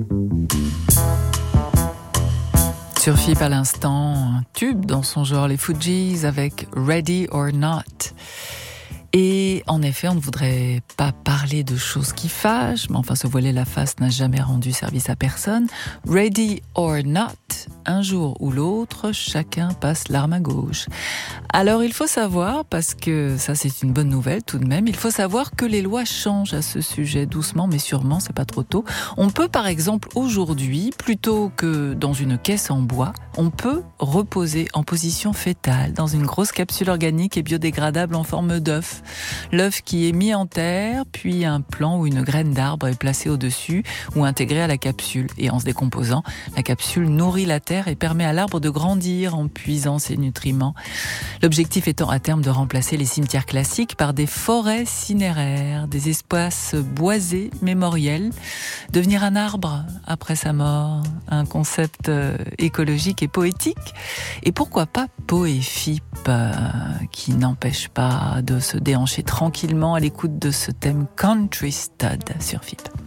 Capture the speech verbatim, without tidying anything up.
Sur F I P à l'instant, un tube dans son genre, les Fugees avec Ready or Not. Et en effet, on ne voudrait pas parler de choses qui fâchent, mais enfin, se voiler la face n'a jamais rendu service à personne. Ready or not, un jour ou l'autre, chacun passe l'arme à gauche. Alors, il faut savoir, parce que ça c'est une bonne nouvelle tout de même, il faut savoir que les lois changent à ce sujet, doucement mais sûrement, c'est pas trop tôt. On peut par exemple aujourd'hui, plutôt que dans une caisse en bois, on peut reposer en position fétale dans une grosse capsule organique et biodégradable en forme d'œuf. L'œuf qui est mis en terre, puis un plant ou une graine d'arbre est placé au-dessus ou intégré à la capsule. Et en se décomposant, la capsule nourrit la terre et permet à l'arbre de grandir en puisant ses nutriments. L'objectif étant à terme de remplacer les cimetières classiques par des forêts cinéraires, des espaces boisés mémoriels, devenir un arbre après sa mort, un concept écologique et poétique. Et pourquoi pas Poéfip, qui n'empêche pas de se déhancher tranquillement à l'écoute de ce thème Country Stud sur F I P.